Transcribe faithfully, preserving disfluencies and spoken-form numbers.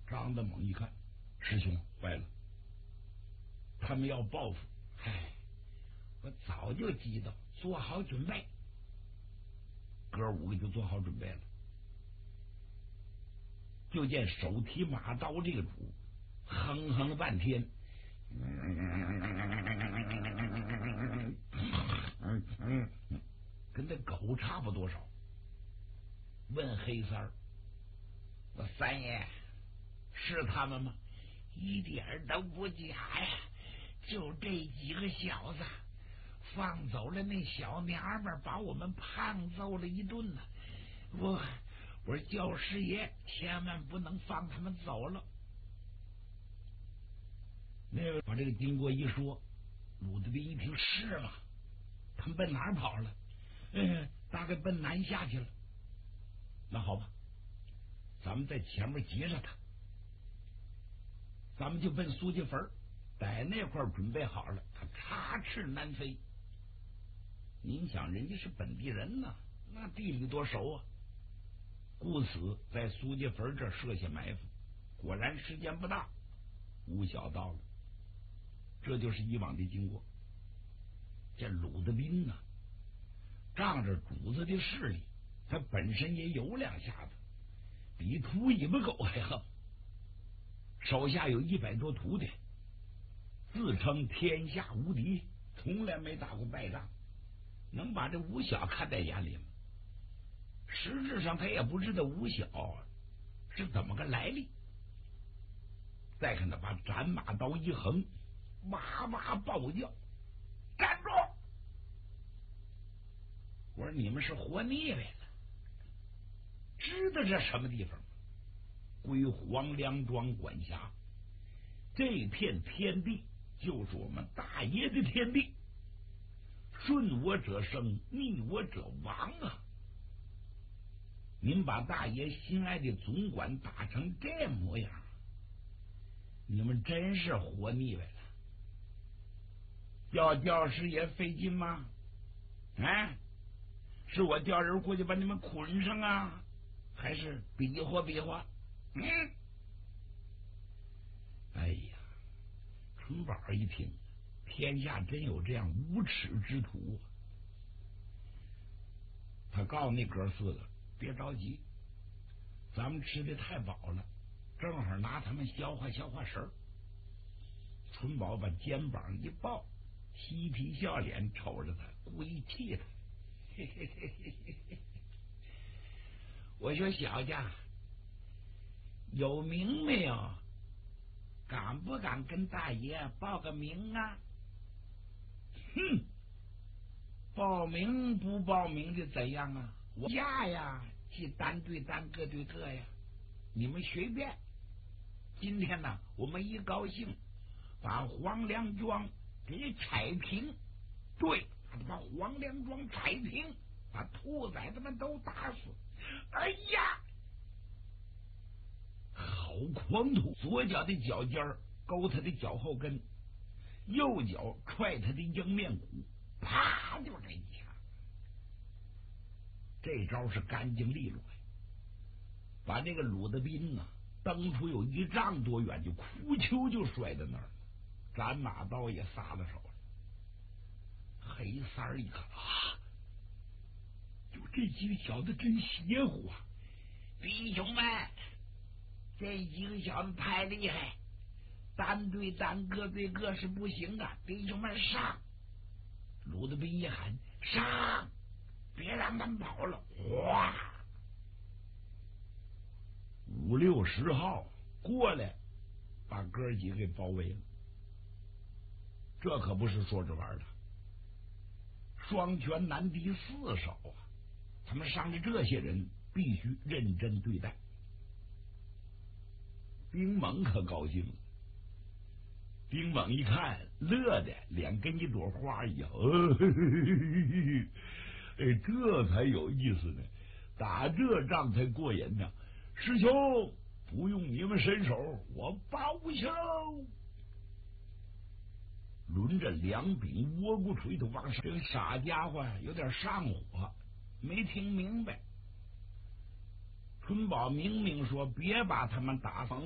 张德猛一看，师兄坏了，他们要报复！唉，我早就知道，做好准备。哥五个就做好准备了。就见手提马刀这个主哼哼了半天，跟那狗差不多少。问黑三儿：“我三爷是他们吗？”一点都不假呀，就这几个小子放走了那小娘们，把我们胖揍了一顿呢。我我说教师爷千万不能放他们走了。那个把这个经过一说，鲁德斌一听是吗？他们奔哪儿跑了？嗯，大概奔南下去了。那好吧，咱们在前面截着他，咱们就奔苏家坟，在那块儿准备好了，他插翅难飞。您想，人家是本地人呢，那地理多熟啊！故此在苏家坟这设下埋伏，果然时间不大，吴晓到了。这就是以往的经过。这鲁德斌呢，仗着主子的势力，他本身也有两下子，比秃尾巴狗还横。手下有一百多徒弟，自称天下无敌，从来没打过败仗，能把这吴晓看在眼里吗？实质上他也不知道吴晓是怎么个来历。再看他把斩马刀一横，哇哇暴叫：“站住！”我说你们是活腻歪了，知道这什么地方吗？归黄梁庄管辖，这片天地就是我们大爷的天地，顺我者生，逆我者亡啊！您把大爷心爱的总管打成这模样，你们真是活腻歪了。要教师爷费劲吗？啊，是我叫人过去把你们捆上啊，还是比划比划？嗯，哎呀，春宝一听，天下真有这样无耻之徒啊！他告诉那哥四个，别着急，咱们吃的太饱了，正好拿他们消化消化食儿。春宝把肩膀一抱，嬉皮笑脸瞅着他，故意气他。嘿嘿嘿嘿嘿，我说小家有名没有？敢不敢跟大爷报个名啊？哼，报名不报名的怎样啊？我家呀，是单对单，个对个呀，你们随便。今天呢，我们一高兴，把黄梁庄给踩平，对，把黄梁庄踩平，把兔崽子们都打死。哎呀！好狂徒！左脚的脚尖儿勾他的脚后跟，右脚踹他的迎面骨，啪就这一下。这招是干净利落呀，把这个鲁德斌呢蹬出有一丈多远，就哭丘就摔在那儿了，斩马刀也撒到手了。黑三儿一看啊，就这几个小子真邪乎啊！弟兄们，这几个小子太厉害，单对单，个对个是不行的，弟兄们上！鲁德斌一喊上，别让他们跑了！哗，五六十号过来，把哥几个给包围了。这可不是说着玩的，双拳难敌四手啊！他们上的这些人必须认真对待。丁猛可高兴了，丁猛一看，乐的脸跟一朵花一样，呃、哎，这才有意思呢，打这仗才过瘾呢。师兄，不用你们伸手，我报仇。抡着两柄窝骨锤头往上，这个傻家伙有点上火，没听明白。春宝明明说别把他们打死，